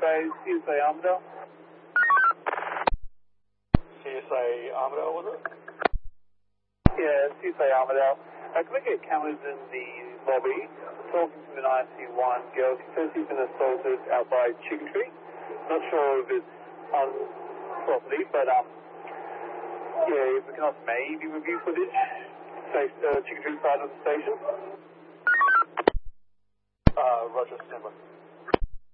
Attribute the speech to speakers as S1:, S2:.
S1: CSA Armadale.
S2: CSA Armadale, was it?
S1: Yeah, CSA Armadale. Can we get cameras in the lobby? Talking to an IC1 girl. She says she's been assaulted out by Chicken Tree. Not sure if it's on property, but yeah, if we can also maybe review footage. Chicken Tree side of the station.
S2: Roger, stand by.